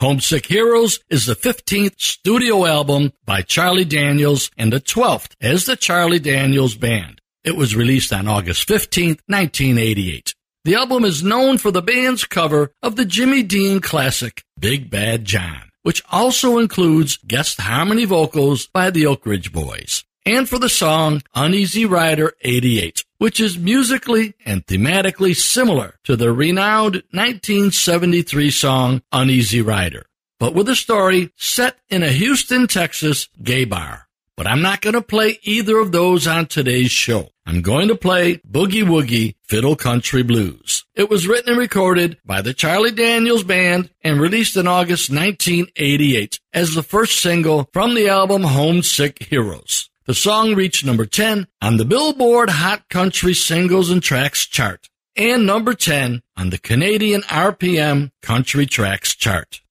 Homesick Heroes is the 15th studio album by Charlie Daniels and the 12th as the Charlie Daniels Band. It was released on August 15, 1988. The album is known for the band's cover of the Jimmy Dean classic, Big Bad John, which also includes guest harmony vocals by the Oak Ridge Boys, and for the song Uneasy Rider 88, which is musically and thematically similar to the renowned 1973 song Uneasy Rider, but with a story set in a Houston, Texas gay bar. But I'm not going to play either of those on today's show. I'm going to play Boogie Woogie Fiddle Country Blues. It was written and recorded by the Charlie Daniels Band and released in August 1988 as the first single from the album Homesick Heroes. The song reached number 10 on the Billboard Hot Country Singles and Tracks chart and number 10 on the Canadian RPM Country Tracks chart.